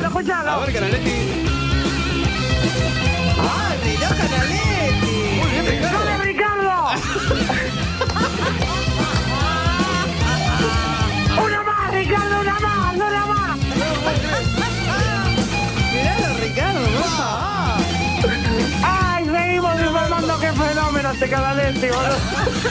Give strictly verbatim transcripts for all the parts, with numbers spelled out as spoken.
escuchalo. A ver, Canaletti. ¡Ah, el reloj Canaletti! Muy bien, Ricardo. ¡Dale, Ricardo! ¡Una más, Ricardo, una más, una más! Miralo, Ricardo, por favor. ¡Ay, seguimos informando qué fenómeno este Canaletti, boludo!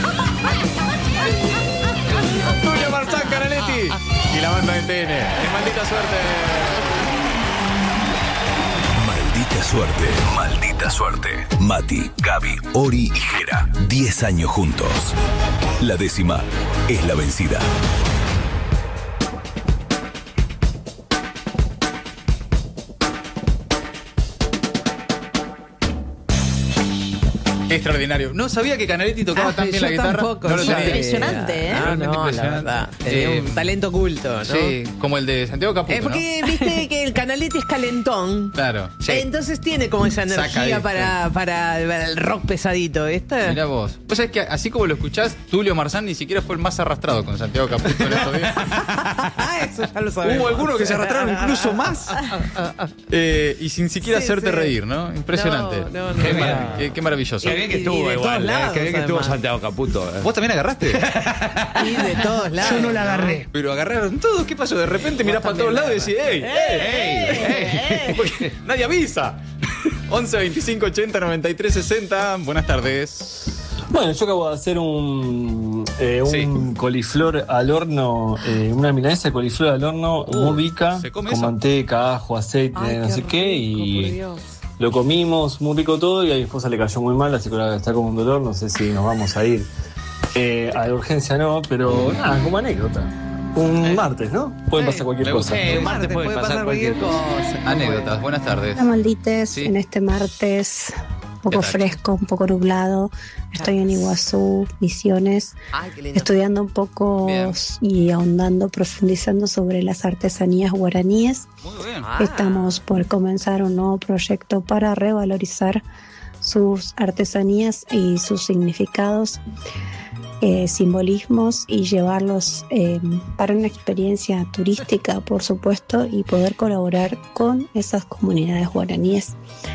Tulio Marzán, Canaletti. Y la banda de T N. ¡Qué maldita suerte! Maldita suerte, maldita suerte. Mati, Gaby, Ori y Jera. Diez años juntos. La décima es la vencida. Extraordinario. No sabía que Canaletti tocaba Ah, tan bien yo la guitarra. tampoco, no lo yo tenía. Impresionante, ¿eh? No, Realmente no, la impresionante. verdad. Tenía Eh, un talento oculto, ¿no? Sí, como el de Santiago Caputo, Es porque viste que el Canaletti es calentón. ¿no? Claro. Sí. Entonces tiene como esa Saca energía ahí, para, para el rock pesadito, ¿viste? Mirá vos. Vos sabés que así como lo escuchás, Tulio Marzán ni siquiera fue el más arrastrado con Santiago Caputo en estos días. Eso ya lo sabemos. Hubo algunos que se arrastraron incluso más. Eh, y sin siquiera Sí, hacerte sí. reír, ¿no? Impresionante. No, no, no. Qué, Qué mar- bien. qué- qué maravilloso. Qué bien que Y- y estuvo de igual, todos eh. lados, Qué bien que estuvo además. Santiago Caputo. eh. ¿Vos también agarraste? Y de todos lados. Yo no la agarré. Pero agarraron todos. ¿Qué pasó? De repente mirás para todos lados y decís, ¡ey! ¡ey! ¡ey! Porque nadie avisa. once, veinticinco, ochenta, noventa y tres, sesenta. Buenas tardes. Bueno, yo acabo de hacer un, eh, un Sí. coliflor al horno, eh, una milanesa de coliflor al horno muy rica, ¿se come con eso? manteca, ajo, aceite, Ay, no sé rico, qué, por y Dios. lo comimos muy rico todo y a mi esposa le cayó muy mal, así que ahora está con un dolor, no sé si nos vamos a ir eh, a la urgencia no, pero nada, como anécdota. Un martes, ¿no? Puede Sí, pasar cualquier me cosa. gusta. Eh, martes puede pasar cualquier cosa. Anécdotas. Buenas tardes. Hola, maldites, Sí. en este martes un poco ¿Qué tal? fresco, un poco nublado. Estoy en Iguazú, Misiones, Ay, qué lindo. estudiando un poco Bien. y ahondando, profundizando sobre las artesanías guaraníes. Muy bien. Ah. Estamos por comenzar un nuevo proyecto para revalorizar sus artesanías y sus significados, eh, simbolismos y llevarlos eh, para una experiencia turística, por supuesto, y poder colaborar con esas comunidades guaraníes.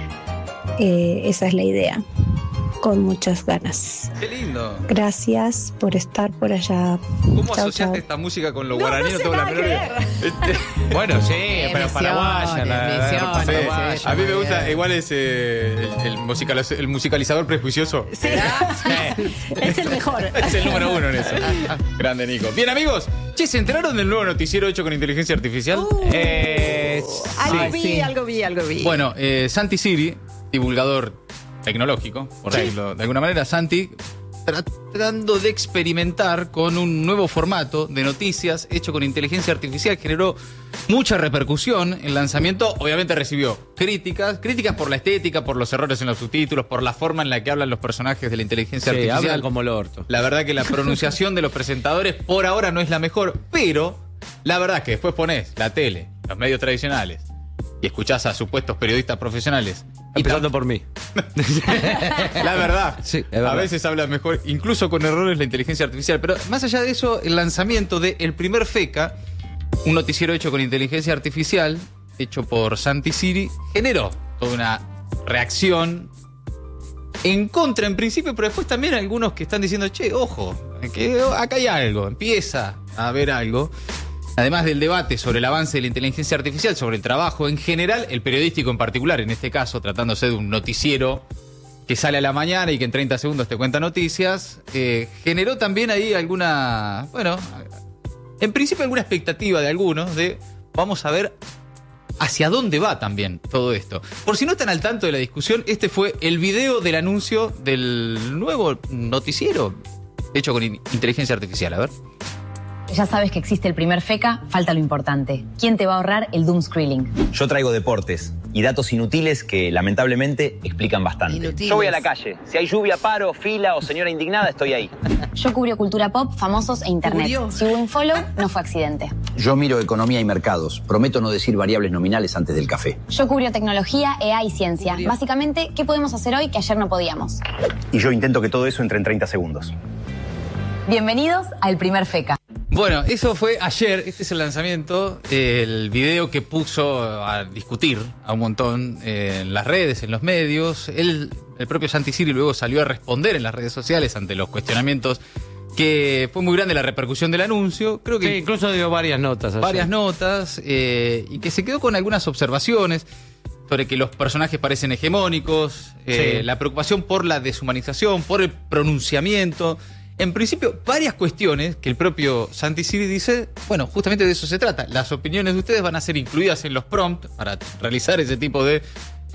Eh, esa es la idea, con muchas ganas. Qué lindo. Gracias por estar por allá. ¿Cómo Chau, asociaste chau. esta música con lo No, guaraní? no No sé tengo la nada menor que idea. Este- Bueno, sí, pero Misiones, paraguaya. La, la- misiones, Sí, paraguaya. a mí me muy gusta, bien. igual es eh, el, el musical- el musicalizador prejuicioso. Sí. Es el mejor. Es el número uno en eso. Grande, Nico. Bien, amigos. Che, ¿se enteraron del nuevo noticiero hecho con inteligencia artificial? Eh, Algo Ay, vi, sí. algo vi, algo vi. Bueno, eh, Santi Siri, divulgador tecnológico, por decirlo de alguna manera, Santi, tratando de experimentar con un nuevo formato de noticias hecho con inteligencia artificial, generó mucha repercusión. El lanzamiento obviamente recibió críticas, críticas por la estética, por los errores en los subtítulos, por la forma en la que hablan los personajes de la inteligencia sí, artificial. hablan como el orto. La verdad que la pronunciación de los presentadores por ahora no es la mejor, pero la verdad es que después pones la tele, los medios tradicionales, y escuchás a supuestos periodistas profesionales. Y Empezando por mí. la verdad, Sí, es a verdad. veces habla mejor, incluso con errores, la inteligencia artificial. Pero más allá de eso, el lanzamiento de El Primer FECA, un noticiero hecho con inteligencia artificial, hecho por Santi Siri, generó toda una reacción en contra en principio, pero después también algunos que están diciendo, che, ojo, que acá hay algo, empieza a haber algo. Además del debate sobre el avance de la inteligencia artificial, sobre el trabajo en general, el periodístico en particular, en este caso, tratándose de un noticiero que sale a la mañana y que en treinta segundos te cuenta noticias, eh, generó también ahí alguna, bueno, en principio alguna expectativa de algunos de vamos a ver hacia dónde va también todo esto. Por si no están al tanto de la discusión, este fue el video del anuncio del nuevo noticiero hecho con in- inteligencia artificial. A ver. Ya sabes que existe el primer FECA, falta lo importante. ¿Quién te va a ahorrar el doom scrolling? Yo traigo deportes y datos inútiles que lamentablemente explican bastante. Inútiles. Yo voy a la calle. Si hay lluvia, paro, fila o señora indignada, estoy ahí. Yo cubro cultura pop, famosos e internet. Curioso. Si hubo un follow, no fue accidente. Yo miro economía y mercados. Prometo no decir variables nominales antes del café. Yo cubro tecnología, E A y ciencia. Curioso. Básicamente, ¿qué podemos hacer hoy que ayer no podíamos? Y yo intento que todo eso entre en treinta segundos. Bienvenidos al primer FECA. Bueno, eso fue ayer, este es el lanzamiento, el video que puso a discutir a un montón en las redes, en los medios. Él, el propio Santi Siri luego salió a responder en las redes sociales ante los cuestionamientos, que fue muy grande la repercusión del anuncio. Creo que sí, incluso dio varias notas. Varias ayer. notas, eh, y que se quedó con algunas observaciones sobre que los personajes parecen hegemónicos, eh, Sí. la preocupación por la deshumanización, por el pronunciamiento. En principio, varias cuestiones que el propio Santi Siri dice, bueno, justamente de eso se trata. Las opiniones de ustedes van a ser incluidas en los prompts para realizar ese tipo de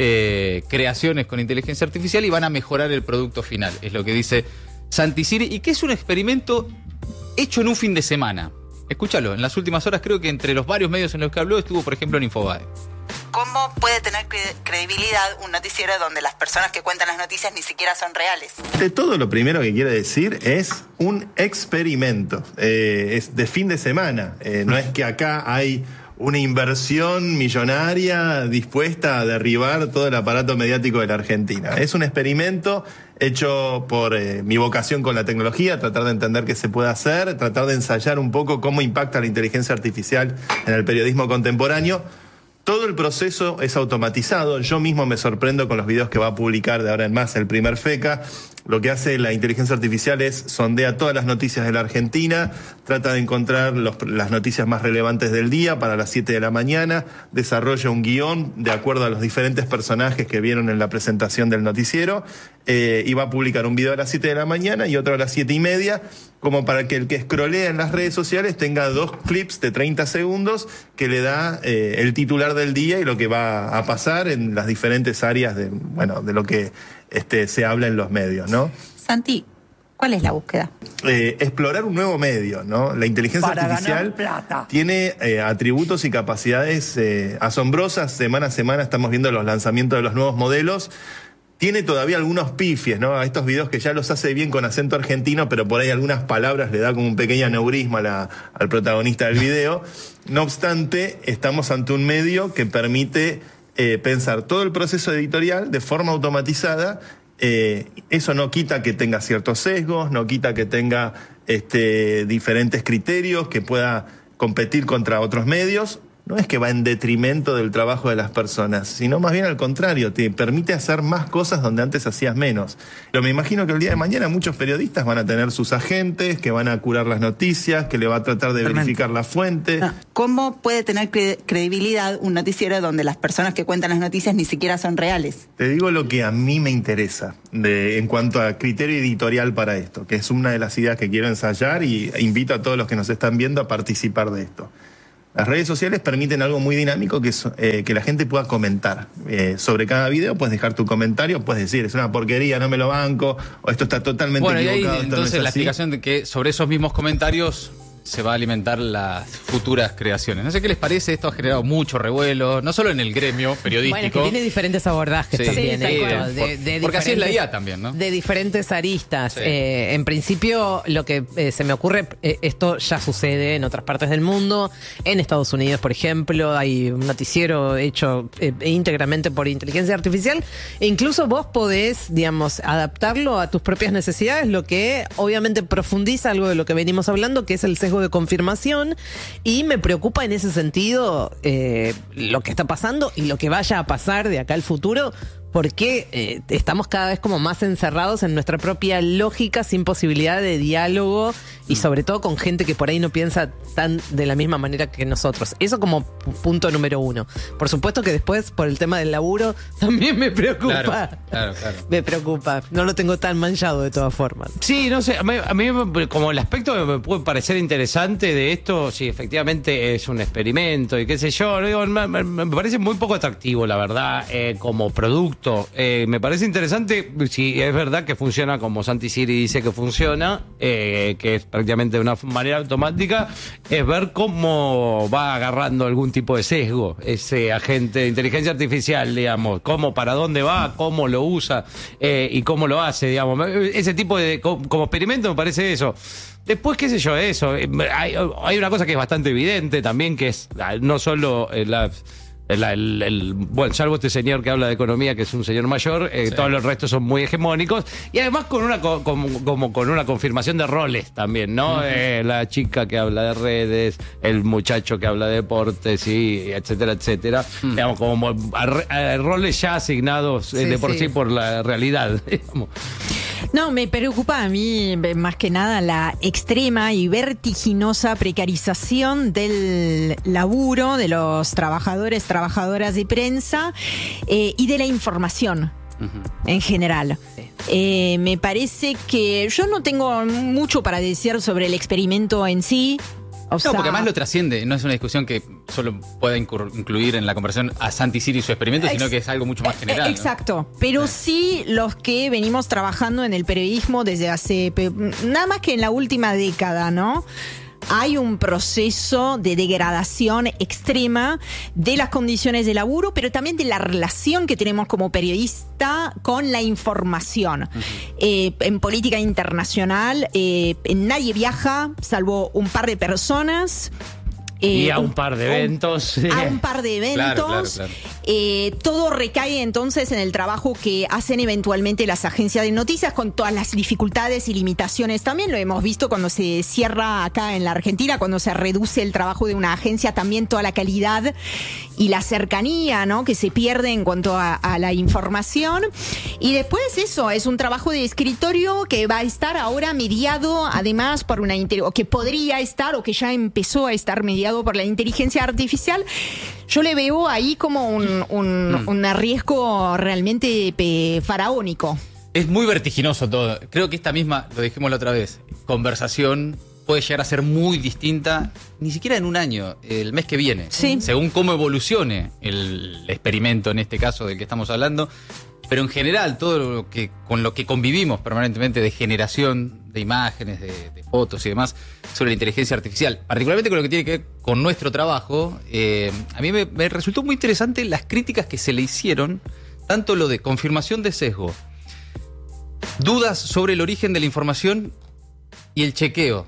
eh, creaciones con inteligencia artificial y van a mejorar el producto final, es lo que dice Santi Siri, y que es un experimento hecho en un fin de semana. Escúchalo, en las últimas horas creo que entre los varios medios en los que habló estuvo, por ejemplo, en Infobae. ¿Cómo puede tener cre- credibilidad un noticiero donde las personas que cuentan las noticias ni siquiera son reales? De todo, lo primero que quiere decir es un experimento. Eh, es de fin de semana. Eh, no es que acá hay una inversión millonaria dispuesta a derribar todo el aparato mediático de la Argentina. Es un experimento hecho por eh, mi vocación con la tecnología, tratar de entender qué se puede hacer, tratar de ensayar un poco cómo impacta la inteligencia artificial en el periodismo contemporáneo. Todo el proceso es automatizado. Yo mismo me sorprendo con los videos que va a publicar de ahora en más el primer FECA. Lo que hace la inteligencia artificial es sondea todas las noticias de la Argentina, trata de encontrar los, las noticias más relevantes del día para las siete de la mañana, desarrolla un guión de acuerdo a los diferentes personajes que vieron en la presentación del noticiero, eh, y va a publicar un video a las siete de la mañana y otro a las siete y media, como para que el que scrollea en las redes sociales tenga dos clips de treinta segundos que le da eh, el titular del día y lo que va a pasar en las diferentes áreas de, bueno, de lo que este, se habla en los medios, ¿no? Santi, ¿cuál es la búsqueda? Eh, explorar un nuevo medio, ¿no? La inteligencia Para artificial ganar plata. tiene eh, atributos y capacidades eh, asombrosas. Semana a semana estamos viendo los lanzamientos de los nuevos modelos. Tiene todavía algunos pifies, ¿no? A estos videos que ya los hace bien con acento argentino, pero por ahí algunas palabras le da como un pequeño aneurisma a la, al protagonista del video. No obstante, estamos ante un medio que permite eh, pensar todo el proceso editorial de forma automatizada. Eh, eso no quita que tenga ciertos sesgos, no quita que tenga este, diferentes criterios, que pueda competir contra otros medios. No es que va en detrimento del trabajo de las personas, sino más bien al contrario, te permite hacer más cosas donde antes hacías menos. Pero me imagino que el día de mañana muchos periodistas van a tener sus agentes, que van a curar las noticias, que le va a tratar de verificar la fuente. ¿Cómo puede tener cre- credibilidad un noticiero donde las personas que cuentan las noticias ni siquiera son reales? Te digo lo que a mí me interesa de, en cuanto a criterio editorial para esto, que es una de las ideas que quiero ensayar y invito a todos los que nos están viendo a participar de esto. Las redes sociales permiten algo muy dinámico, que es eh, que la gente pueda comentar. Eh, sobre cada video puedes dejar tu comentario, puedes decir, es una porquería, no me lo banco, o esto está totalmente Bueno, y ahí equivocado. esto no entonces es la así. explicación de que sobre esos mismos comentarios se va a alimentar las futuras creaciones. No sé qué les parece, esto ha generado mucho revuelo, no solo en el gremio periodístico. Bueno, es que tiene diferentes abordajes Sí. también. Sí, ¿eh? tal cual. de, de Porque así es la diferentes- I A también, ¿no? De diferentes aristas. Sí. Eh, en principio, lo que eh, se me ocurre, eh, esto ya sucede en otras partes del mundo. En Estados Unidos, por ejemplo, hay un noticiero hecho eh, íntegramente por inteligencia artificial. E incluso vos podés, digamos, adaptarlo a tus propias necesidades, lo que obviamente profundiza algo de lo que venimos hablando, que es el sesgo de confirmación. Y me preocupa en ese sentido eh, lo que está pasando y lo que vaya a pasar de acá al futuro, porque eh, estamos cada vez como más encerrados en nuestra propia lógica, sin posibilidad de diálogo y sobre todo con gente que por ahí no piensa tan de la misma manera que nosotros. Eso como pu- punto número uno. Por supuesto que después, por el tema del laburo, también me preocupa. Claro, claro, claro. Me preocupa. No lo tengo tan manchado de todas formas. Sí, no sé, a mí, a mí me- como el aspecto que me puede parecer interesante de esto, si efectivamente es un experimento y qué sé yo, digo, me, me- me parece muy poco atractivo, la verdad, eh, como producto. Eh, me parece interesante, si es verdad que funciona como Santi Siri dice que funciona, eh, que es prácticamente de una manera automática, es ver cómo va agarrando algún tipo de sesgo ese agente de inteligencia artificial, digamos, cómo, para dónde va, cómo lo usa eh, y cómo lo hace, digamos. Ese tipo de, como, como experimento me parece eso. Después, qué sé yo, eso. Hay, hay una cosa que es bastante evidente también, que es ah, no solo eh, la El, el, el- bueno, salvo este señor que habla de economía, que es un señor mayor, eh, Sí. todos los restos son muy hegemónicos y además con una co- como, como con una confirmación de roles también, ¿no? Ujú. Eh, la chica que habla de redes, el muchacho que habla de deportes, y etcétera, etcétera. Mm. Digamos, como a, a- a roles ya asignados eh, Sí, de por sí. sí por la realidad, digamos. No, me preocupa a mí eh, más que nada la extrema y vertiginosa precarización del laburo de los trabajadores, trabajadoras de prensa eh, y de la información en general. Eh, me parece que yo no tengo mucho para decir sobre el experimento en sí. O No, sea, porque además lo trasciende, no es una discusión que solo pueda incur- incluir en la conversación a Santi Siri y su experimento, sino Ex- que es algo mucho más Eh, general. ¿no? Exacto, pero sí los que venimos trabajando en el periodismo desde hace, pe- nada más que en la última década, ¿no? Hay un proceso de degradación extrema de las condiciones de laburo, pero también de la relación que tenemos como periodista con la información. Eh, en política internacional, eh, nadie viaja, salvo un par de personas. y Eh, a un par de eventos. a un par de eventos. Claro, claro, claro. Eh, todo recae entonces en el trabajo que hacen eventualmente las agencias de noticias con todas las dificultades y limitaciones. También lo hemos visto cuando se cierra acá en la Argentina, cuando se reduce el trabajo de una agencia, también toda la calidad y la cercanía, ¿no?, que se pierde en cuanto a, a la información. Y después eso, es un trabajo de escritorio que va a estar ahora mediado además por una inte- o que podría estar o que ya empezó a estar mediado por la inteligencia artificial. Yo le veo ahí como un, un, Mm. un riesgo realmente pe- faraónico. Es muy vertiginoso todo. Creo que esta misma, lo dijimos la otra vez, conversación puede llegar a ser muy distinta, ni siquiera en un año, el mes que viene. Sí. Según cómo evolucione el experimento, en este caso del que estamos hablando. Pero en general, todo lo que con lo que convivimos permanentemente de generación de imágenes, de, de fotos y demás sobre la inteligencia artificial, particularmente con lo que tiene que ver con nuestro trabajo, eh, a mí me, me resultó muy interesante las críticas que se le hicieron, tanto lo de confirmación de sesgo, dudas sobre el origen de la información y el chequeo,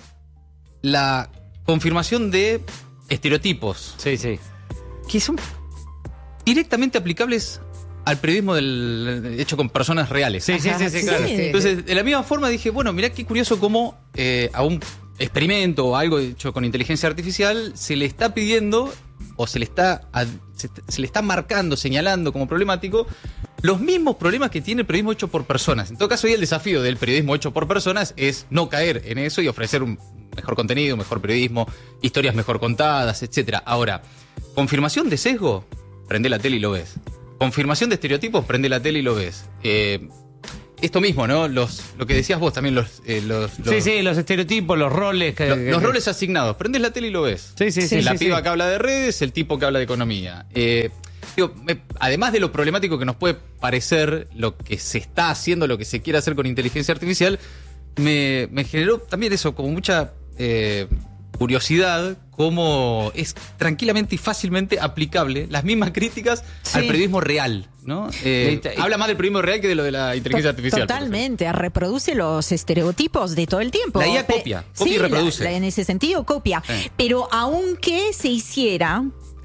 la confirmación de estereotipos, Sí, sí. que son directamente aplicables al periodismo del, hecho con personas reales. Sí, sí, sí, sí, claro. Sí. Entonces, de la misma forma dije, bueno, mirá qué curioso cómo eh, a un experimento o algo hecho con inteligencia artificial se le está pidiendo o se le está ad- se, se le está marcando, señalando como problemático los mismos problemas que tiene el periodismo hecho por personas. En todo caso, hoy el desafío del periodismo hecho por personas es no caer en eso y ofrecer un mejor contenido, un mejor periodismo, historias mejor contadas, etcétera. Ahora, confirmación de sesgo, prende la tele y lo ves. Confirmación de estereotipos, prende la tele y lo ves. Eh, esto mismo, ¿no? Los, lo que decías vos también, los, eh, los, los, Sí, sí, los estereotipos, los roles. Que, lo- que- los roles asignados. Prendes la tele y lo ves. Sí, sí, sí. la sí, piba sí. que habla de redes, el tipo que habla de economía. Eh, digo, me- además de lo problemático que nos puede parecer lo que se está haciendo, lo que se quiere hacer con inteligencia artificial, me, me generó también eso, como mucha eh, curiosidad, cómo es tranquilamente y fácilmente aplicable las mismas críticas Sí. al periodismo real, ¿no? Eh, Y- y- habla más del periodismo real que de lo de la inteligencia To- artificial. por ejemplo. Totalmente, reproduce los estereotipos de todo el tiempo. La I A Pe- copia, copia y sí, la- reproduce. la- en ese sentido copia. Sí. Pero aunque se hiciera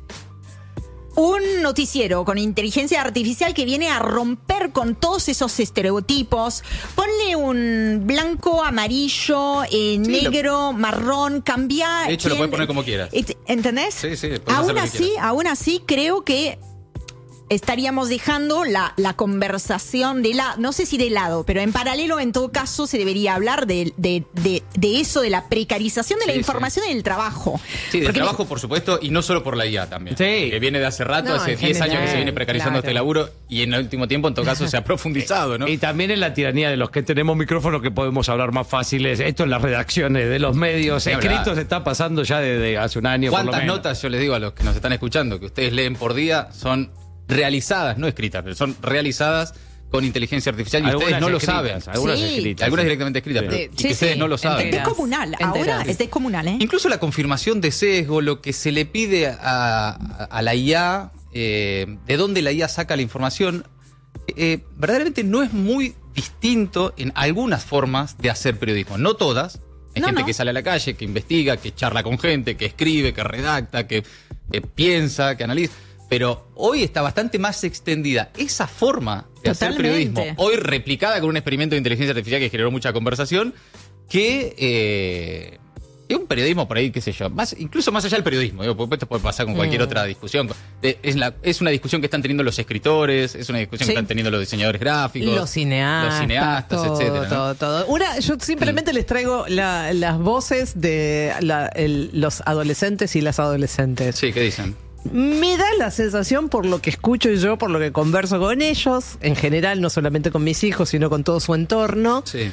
un noticiero con inteligencia artificial que viene a romper con todos esos estereotipos, ponle un blanco, amarillo, eh, Sí, lo- negro, marrón, cambia. De hecho, lo quién- puedes poner como quieras. Et- ¿Entendés? Sí, sí, puedes hacer Aún lo que así, quieras. aún así, creo que estaríamos dejando la, la conversación de la, no sé si de lado, pero en paralelo en todo caso se debería hablar de, de, de, de eso, de la precarización de la Sí, información y del trabajo. Sí, del Porque trabajo, por supuesto, y no solo por la I A también. Sí. Que viene de hace rato, No, hace en diez años que general, se viene precarizando claro. este laburo y en el último tiempo, en todo caso, se ha profundizado, ¿no? Y también en la tiranía de los que tenemos micrófonos que podemos hablar más fáciles. Esto en las redacciones de los medios Ni hablar. escritos está pasando ya desde hace un año. por lo ¿Cuántas menos. notas, yo les digo a los que nos están escuchando, que ustedes leen por día, son realizadas, no escritas, pero son realizadas con inteligencia artificial y Algunas ustetas no lo escritas, saben. Algunas Sí. escritas. Algunas sí. directamente escritas, Sí. pero y Sí, que ustedes sí, no lo Es saben. enteras. descomunal, Enteras. ahora es descomunal, ¿eh? Incluso la confirmación de sesgo, lo que se le pide a, a- a la I A, eh, de dónde la I A saca la información, eh, verdaderamente no es muy distinto en algunas formas de hacer periodismo. No todas. Hay No, gente no. que sale a la calle, que investiga, que charla con gente, que escribe, que redacta, que, que piensa, que analiza. Pero hoy está bastante más extendida esa forma de hacer Totalmente. periodismo, hoy replicada con un experimento de inteligencia artificial que generó mucha conversación, que... Eh, es un periodismo por ahí, qué sé yo, más, incluso más allá del periodismo, digo, porque esto puede pasar con cualquier Mm. otra discusión. De- Es, la, es una discusión que están teniendo los escritores, es una discusión Sí. que están teniendo los diseñadores gráficos, Los cineastas, los cineastas, todo, etcétera, ¿no? todo, todo. Una, yo simplemente les traigo la- las voces de la- el- los adolescentes y las adolescentes. Sí, ¿qué dicen? Me da la sensación, por lo que escucho yo, por lo que converso con ellos, en general, no solamente con mis hijos, sino con todo su entorno, Sí.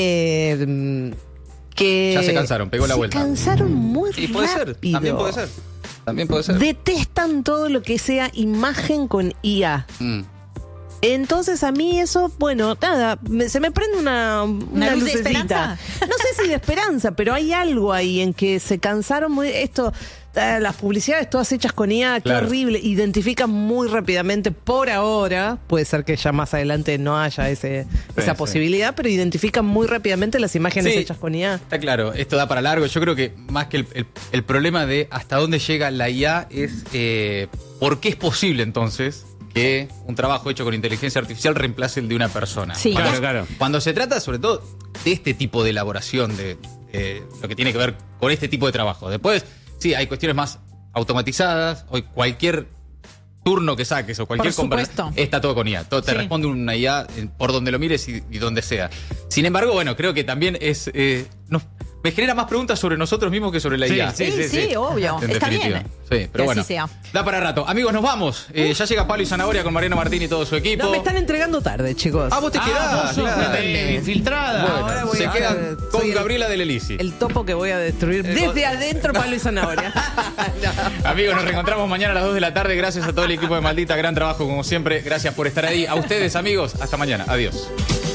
eh, que Ya se cansaron, pegó la se vuelta. cansaron muy Y puede ser, rápido. también puede ser. También puede ser. Detestan todo lo que sea imagen con I A. Mm. Entonces a mí eso, bueno, nada, me- se me prende una, una, luz de lucecita. esperanza. No sé si de esperanza, pero hay algo ahí en que se cansaron muy esto, eh, las publicidades todas hechas con I A, qué Claro. horrible, identifican muy rápidamente por ahora, puede ser que ya más adelante no haya ese, esa sí. posibilidad, pero identifican muy rápidamente las imágenes Sí. hechas con I A. Está claro, esto da para largo. Yo creo que más que el, el- el problema de hasta dónde llega la I A es eh, por qué es posible entonces que un trabajo hecho con inteligencia artificial reemplace el de una persona. Sí. Cuando, Claro, claro. Cuando se trata sobre todo de este tipo de elaboración, de eh, lo que tiene que ver con este tipo de trabajo. Después, sí, hay cuestiones más automatizadas, hoy cualquier turno que saques o cualquier Por conver- supuesto. está todo con I A. Todo te Sí. responde una I A en- por donde lo mires y, y donde sea. Sin embargo, bueno, creo que también es. eh, nos- me genera más preguntas sobre nosotros mismos que sobre la Sí, I A. sí, Sí, sí, obvio. En Está definitiva. bien. Sí, pero Que bueno. así sea. Da para rato. Amigos, nos vamos. Eh, ya llega Pablo y Zanahoria con Mariano Martín y todo su equipo. No, me están entregando tarde, chicos. Ah, vos te quedás. Ah, vos sos claro. eh, infiltrada. Bueno, Ahora voy se a- quedan ahora con soy el- Gabriela del Elisi. El topo que voy a destruir Eh, desde vos- adentro, Pablo y Zanahoria. No. Amigos, nos reencontramos mañana a las dos de la tarde. Gracias a todo el equipo de Maldita. Gran trabajo como siempre. Gracias por estar ahí. A ustedes, amigos. Hasta mañana. Adiós.